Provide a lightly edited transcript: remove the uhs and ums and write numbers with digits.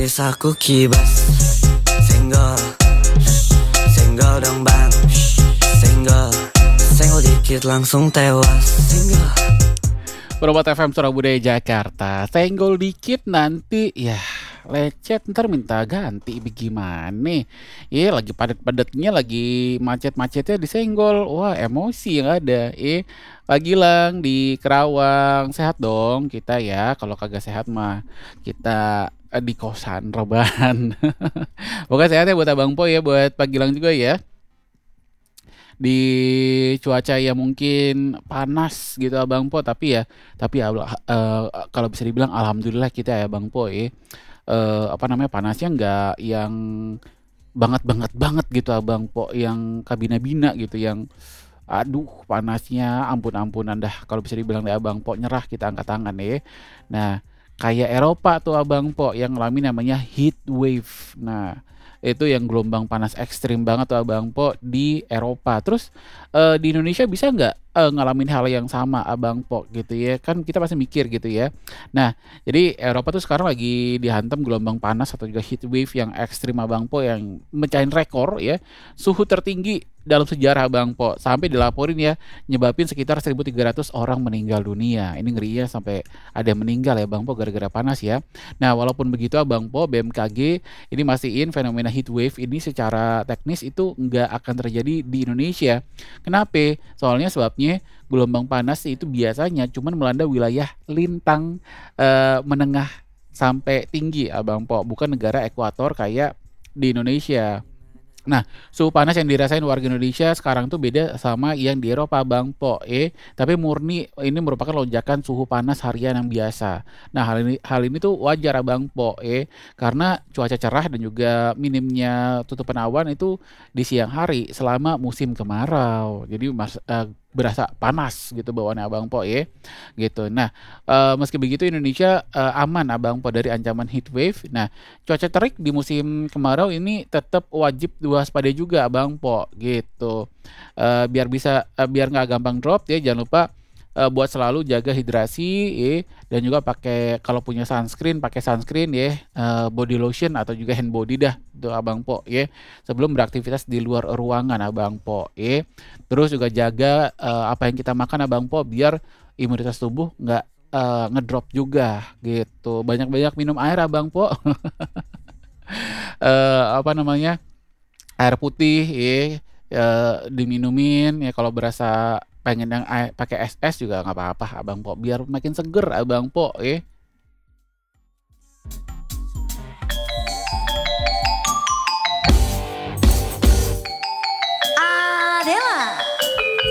Lisaku kibas. Senggol, senggol dong bang. Senggol, senggol dikit langsung tewas. Senggol. Berobat FM Surabaya Budaya Jakarta. Senggol dikit nanti ya lecet, ntar minta ganti bagaimana. Ya lagi padat-padatnya, lagi macet-macetnya disenggol. Wah, emosi yang ada. Pak Gilang di Kerawang, sehat dong kita ya. Kalau kagak sehat mah kita di kosan rebahan. Pokoknya sehat ya buat Abang Po ya, buat Pak Gilang juga ya. Di cuaca yang mungkin panas gitu Abang Po, tapi ya kalau bisa dibilang alhamdulillah kita ya Bang Po ya. Apa namanya, panasnya nggak yang banget banget gitu Abang Po, yang kabina-bina gitu, yang aduh panasnya ampun-ampunan dah. Kalau bisa dibilang deh Abang Po, nyerah kita angkat tangan ya. Nah, kayak Eropa tuh Abang Po yang ngalamin namanya heat wave. Nah, itu yang gelombang panas ekstrim banget tuh Abang Po di Eropa. Terus di Indonesia bisa nggak ngalamin hal yang sama Abang Po gitu ya? Kan kita pasti mikir gitu ya. Nah, jadi Eropa tuh sekarang lagi dihantam gelombang panas atau juga heat wave yang ekstrim Abang Po, yang mecahin rekor ya. Suhu tertinggi dalam sejarah Bang Po, sampai dilaporin ya nyebabin sekitar 1.300 orang meninggal dunia. Ini ngerinya sampai ada yang meninggal ya Bang Po gara-gara panas ya. Nah, walaupun begitu Bang Po, BMKG ini mastiin fenomena heat wave ini secara teknis itu nggak akan terjadi di Indonesia. Kenapa? Soalnya sebabnya gelombang panas itu biasanya cuman melanda wilayah lintang menengah sampai tinggi Abang Po, bukan negara ekuator kayak di Indonesia. Nah, suhu panas yang dirasain warga Indonesia sekarang tuh beda sama yang di Eropa, Bang Po. Tapi murni ini merupakan lonjakan suhu panas harian yang biasa. Nah, hal ini tuh wajar, Bang Po. Karena cuaca cerah dan juga minimnya tutupan awan itu di siang hari selama musim kemarau. Jadi berasa panas gitu bawaannya Abang Po gitu. Nah, meski begitu Indonesia aman Abang Po dari ancaman heat wave. Nah, cuaca terik di musim kemarau ini tetap wajib diwaspadai juga Abang Po gitu. Biar nggak gampang drop ya, jangan lupa buat selalu jaga hidrasi dan juga kalau punya sunscreen, pakai sunscreen body lotion atau juga hand body dah tuh Abang Po sebelum beraktivitas di luar ruangan Abang Po Terus juga jaga apa yang kita makan Abang Po biar imunitas tubuh nggak ngedrop juga gitu. Banyak-banyak minum air Abang Po. Apa namanya, air putih diminumin ya. Kalau berasa pengen yang pakai es juga nggak apa-apa Abang Po, biar makin seger Abang Po